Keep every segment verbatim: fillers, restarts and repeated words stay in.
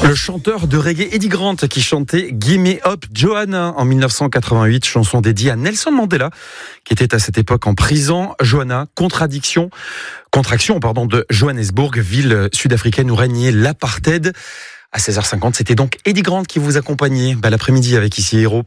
Le chanteur de reggae Eddie Grant qui chantait Gimme Up Johanna en dix-neuf cent quatre-vingt-huit, chanson dédiée à Nelson Mandela qui était à cette époque en prison. Johanna, contradiction, contraction pardon, de Johannesburg, ville sud-africaine où régnait l'apartheid. À seize heures cinquante, c'était donc Eddie Grant qui vous accompagnait bah, l'après-midi avec Ici Héros.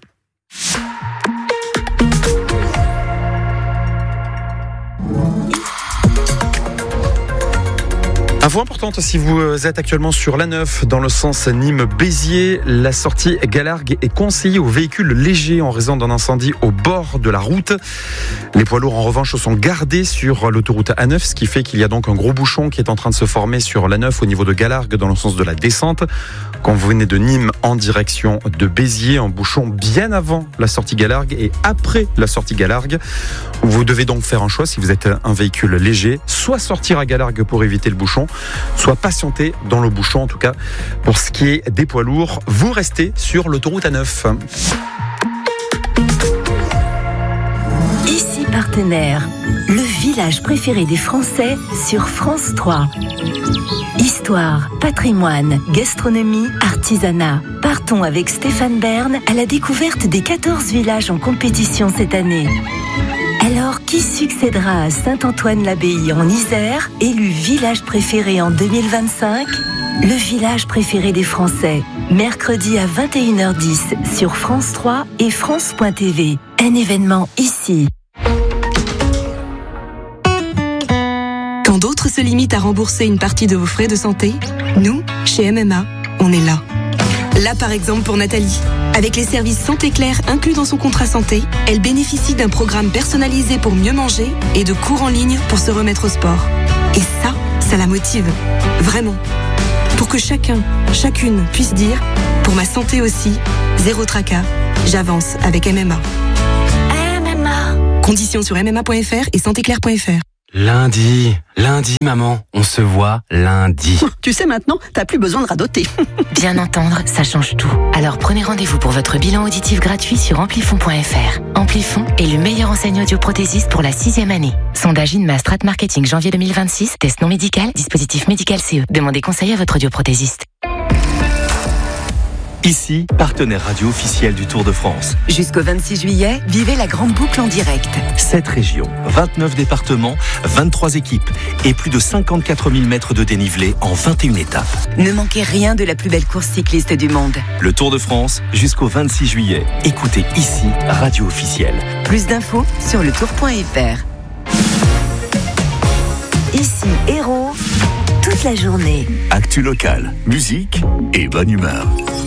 Info importante si vous êtes actuellement sur l'A neuf dans le sens Nîmes-Béziers. La sortie Galargues est conseillée aux véhicules légers en raison d'un incendie au bord de la route. Les poids lourds en revanche sont gardés sur l'autoroute A neuf, ce qui fait qu'il y a donc un gros bouchon qui est en train de se former sur l'A neuf au niveau de Galargues dans le sens de la descente. Quand vous venez de Nîmes en direction de Béziers, un bouchon bien avant la sortie Galargues et après la sortie Galargues. Vous devez donc faire un choix si vous êtes un véhicule léger, soit sortir à Galargues pour éviter le bouchon, soit patienter dans le bouchon. En tout cas, pour ce qui est des poids lourds, vous restez sur l'autoroute A neuf. Ici Partenaire, le village préféré des Français sur France trois. Histoire, patrimoine, gastronomie, artisanat. Partons avec Stéphane Bern à la découverte des quatorze villages en compétition cette année. Alors, qui succédera à Saint-Antoine-l'Abbaye en Isère, élu village préféré en deux mille vingt-cinq ? Le village préféré des Français, mercredi à vingt et une heures dix sur France trois et France point T V. Un événement ici. Quand d'autres se limitent à rembourser une partie de vos frais de santé, nous, chez M M A, on est là. Là, par exemple, pour Nathalie. Avec les services Santé Claire inclus dans son contrat santé, elle bénéficie d'un programme personnalisé pour mieux manger et de cours en ligne pour se remettre au sport. Et ça, ça la motive. Vraiment. Pour que chacun, chacune puisse dire « Pour ma santé aussi, zéro tracas, j'avance avec M M A ». M M A. Conditions sur m m a point f r et santé claire point f r. Lundi, lundi maman, on se voit lundi. Tu sais maintenant, t'as plus besoin de radoter. Bien entendre, ça change tout. Alors prenez rendez-vous pour votre bilan auditif gratuit sur amplifon point f r. Amplifon est le meilleur enseigne audioprothésiste pour la sixième année. Sondage INMA Strat Marketing janvier deux mille vingt-six, test non médical, dispositif médical C E. Demandez conseil à votre audioprothésiste. Ici, partenaire radio officiel du Tour de France. Jusqu'au vingt-six juillet, vivez la grande boucle en direct. sept régions, vingt-neuf départements, vingt-trois équipes et plus de cinquante-quatre mille mètres de dénivelé en vingt et une étapes. Ne manquez rien de la plus belle course cycliste du monde. Le Tour de France, jusqu'au vingt-six juillet. Écoutez ici, radio officielle. Plus d'infos sur le tour point f r. Ici Héros, toute la journée. Actu locale, musique et bonne humeur.